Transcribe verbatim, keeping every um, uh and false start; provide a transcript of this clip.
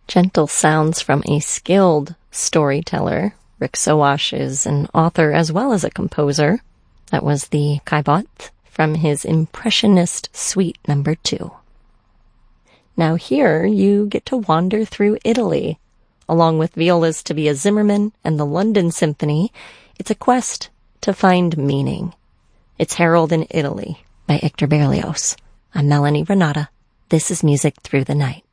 Gentle sounds from a skilled storyteller. Rick Sowash is an author as well as a composer. That was the Caillebotte from his Impressionist Suite number two. Now here you get to wander through Italy. Along with Viola's Tabia Zimmerman and the London Symphony, it's a quest to find meaning. It's Harold in Italy by Hector Berlioz. I'm Melanie Renata. This is Music Through the Night.